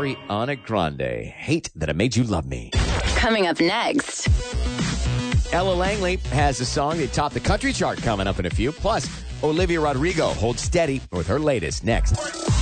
Ariana Grande. Hate That I Made You Love Me. Coming up next. Ella Langley has a song that topped the country chart coming up in a few. Plus, Olivia Rodrigo holds steady with her latest next.